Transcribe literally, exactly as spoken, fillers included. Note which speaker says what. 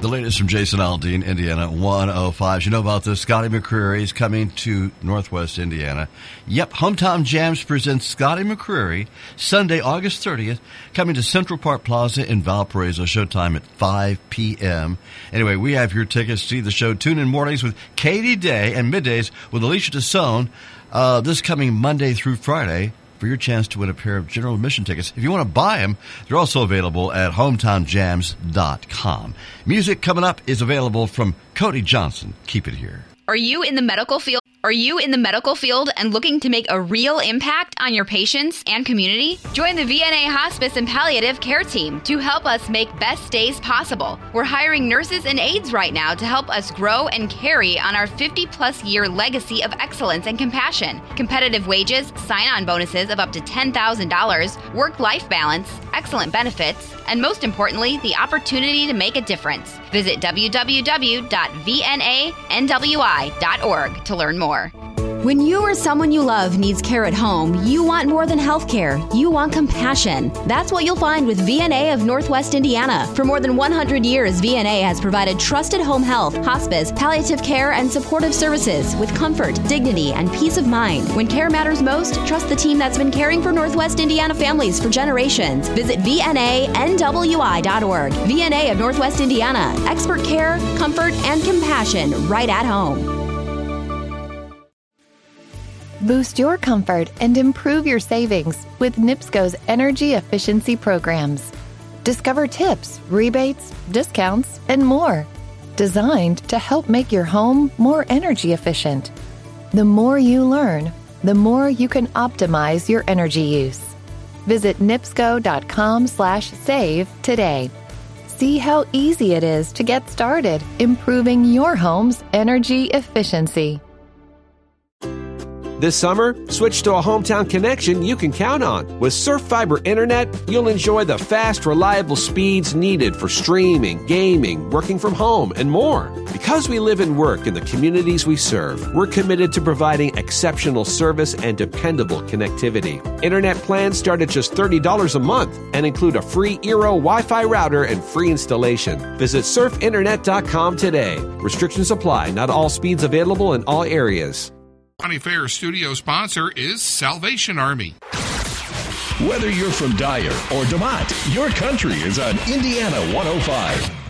Speaker 1: The latest from Jason Aldean, Indiana one oh five. You know about this? Scotty McCreery is coming to Northwest Indiana. Yep, Hometown Jams presents Scotty McCreery Sunday, August thirtieth, coming to Central Park Plaza in Valparaiso. Showtime at five p.m. Anyway, we have your tickets to see the show. Tune in mornings with Katie Day and middays with Alicia DeSone uh, this coming Monday through Friday for your chance to win a pair of general admission tickets. If you want to buy them, they're also available at hometown jams dot com. Music coming up is available from Cody Johnson. Keep it here.
Speaker 2: Are you in the medical field? Are you in the medical field and looking to make a real impact on your patients and community? Join the V N A Hospice and Palliative Care Team to help us make best days possible. We're hiring nurses and aides right now to help us grow and carry on our fifty-plus year legacy of excellence and compassion. Competitive wages, sign-on bonuses of up to ten thousand dollars, work-life balance, excellent benefits, and most importantly, the opportunity to make a difference. Visit w w w dot v n a n w i dot org to learn more.
Speaker 3: When you or someone you love needs care at home, you want more than health care. You want compassion. That's what you'll find with V N A of Northwest Indiana. For more than one hundred years, V N A has provided trusted home health, hospice, palliative care, and supportive services with comfort, dignity, and peace of mind. When care matters most, trust the team that's been caring for Northwest Indiana families for generations. Visit v n a n w i dot org. V N A of Northwest Indiana. Expert care, comfort, and compassion right at home.
Speaker 4: Boost your comfort and improve your savings with N I P S Co's energy efficiency programs. Discover tips, rebates, discounts, and more, designed to help make your home more energy efficient. The more you learn, the more you can optimize your energy use. Visit nipsco.com slash save today. See how easy it is to get started improving your home's energy efficiency.
Speaker 5: This summer, switch to a hometown connection you can count on. With Surf Fiber Internet, you'll enjoy the fast, reliable speeds needed for streaming, gaming, working from home, and more. Because we live and work in the communities we serve, we're committed to providing exceptional service and dependable connectivity. Internet plans start at just thirty dollars a month and include a free Eero Wi-Fi router and free installation. Visit surf internet dot com today. Restrictions apply. Not all speeds available in all areas.
Speaker 6: County Fair studio sponsor is Salvation Army.
Speaker 7: Whether you're from Dyer or DeMont, your country is on Indiana one oh five.